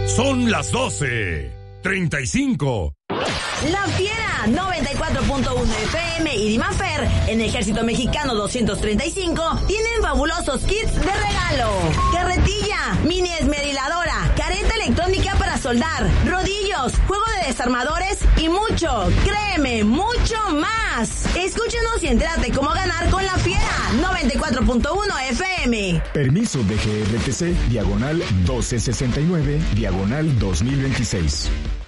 Son las 12:35. La Fiera 94.1 FM y Dimafer en Ejército Mexicano 235 tienen fabulosos kits de regalo. Carretilla, mini esmeriladora, careta electrónica para soldar, rodillos, juego de desarmadores y mucho, créeme, mucho más. Escúchanos y entérate cómo ganar con La Fiera 94.1 FM. Permiso de GRTC, diagonal 1269, diagonal 2026.